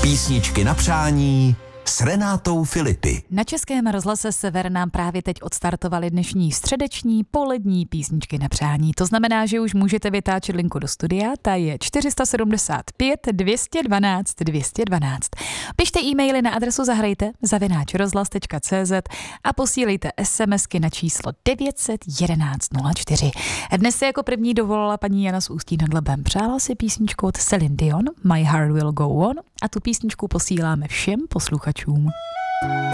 Písničky na přání s Renátou Filipy. Na Českém rozhlase Sever nám právě teď odstartovali dnešní středeční polední písničky na přání. To znamená, že už můžete vytáčet linku do studia, ta je 475 212 212. Pište e-maily na adresu zahrajte@rozhlas.cz a posílejte SMSky na číslo 911 04. Dnes se jako první dovolala paní Jana z Ústí nad Labem. Přála si písničku od Celine Dion, My Heart Will Go On, a tu písničku posíláme všem posluchačům.